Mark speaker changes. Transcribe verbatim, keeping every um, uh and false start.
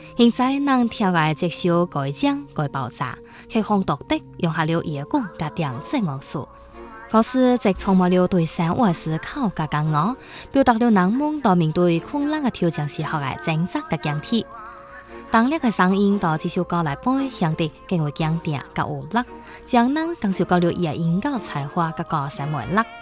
Speaker 1: 现在能听嘅接受改将改爆炸，佢烘獨的用下了野工加電子樂術。嗰時即充滿了對生活思考嘅感覺，表達了人們到面對困難嘅挑戰時候嘅掙扎嘅堅持。當呢個聲音到這首歌來背，響得更為經典嘅有力，將人感受到了伊嘅演講才華嘅歌聲魅力。